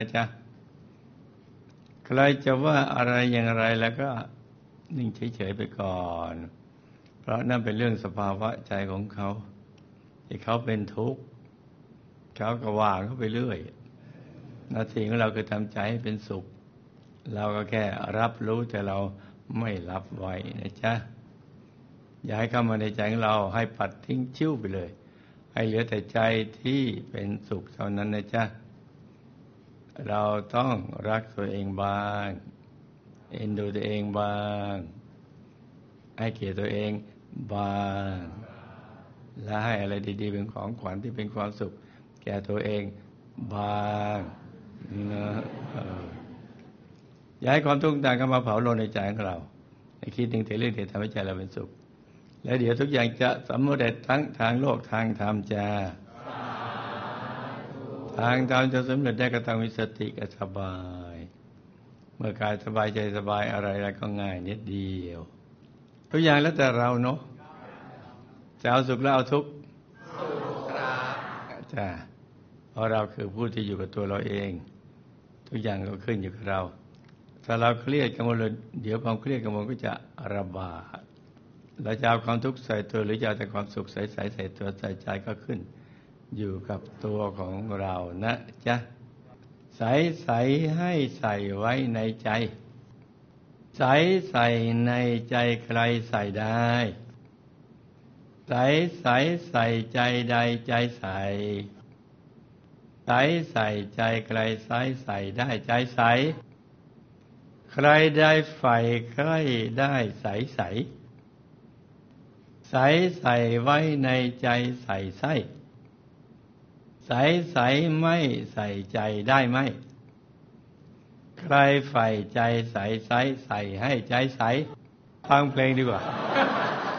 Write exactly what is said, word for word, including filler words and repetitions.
จ๊ะใครจะว่าอะไรอย่างไรแล้วก็นิ่งเฉยๆไปก่อนเพราะนั่นเป็นเรื่องสภาวะใจของเขาที่เขาเป็นทุกข์เขาก็ว่าเขาไปเรื่อยหน้าที่ของเราคือทำใจให้เป็นสุขเราก็แค่รับรู้แต่เราไม่รับไว้นะจ๊ะอย่าให้เข้ามาในใจของเราให้ปัดทิ้งชิ้วไปเลยให้เหลือแต่ใจที่เป็นสุขเท่านั้นนะจ๊ะเราต้องรักตัวเองบ้างเอ็นดูตัวเองบ้างให้เกียรติตัวเองบ้างและให้อะไรดีๆเป็นของขวัญที่เป็นความสุขแก่ตัวเองบ้างนะอย่าให้ความทุกข์ต่างเข้ามาเผาลนในใจของเราให้คิดถึงแต่เรื่องที่ทำให้ใจเราเป็นสุขและเดี๋ยวทุกอย่างจะสำเร็จทั้งทางโลกทางธรรมจ้าทางธรรมจะสำเร็จได้ก็ต้องมีสติก็สบายเมื่อกายสบายใจสบายอะไรอะไรก็ง่ายนิดเดียวทุกอย่างแล้วแต่เราเนาะจะเอาสุขแล้วเอาทุกข์จ้าเพราะเราคือผู้ที่อยู่กับตัวเราเองทุกอย่างก็ขึ้นอยู่กับเราถ้าเราเครียดกังวลเดี๋ยวความเครียดกังวลก็จะระบาดเราจะเอาความทุกข์ใส่ตัวหรือจะเอาแต่ความสุขใส่ใส่ใส่ตัวใส่ใจก็ขึ้นอยู่กับตัวของเรานะจ๊ะใส่ใส่ให้ใส่ไว้ในใจใส่ใส่ในใจใครใส่ได้ใส่ใส่ใส่ใจใดใจใส่ใส่ใส่ใจใครใส่ใส่ได้ใจใสใครได้ใฝ่ใครได้ใสใสใสใส่ไว้ในใจใส่ใส่ใสใสไม่ใส่ใจได้ไหมใครใฝ่ใจใสใสใส่ให้ใจใสฟังเพลงดีกว่า